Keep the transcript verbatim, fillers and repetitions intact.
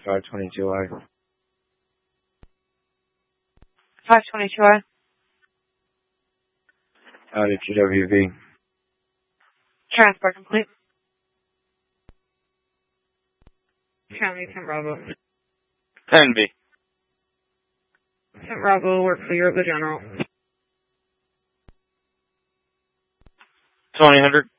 five twenty-two I. five twenty-two I. Out at G W V. Transport complete. County ten Bravo. ten B. ten Bravo, work for Europe the General. twenty hundred.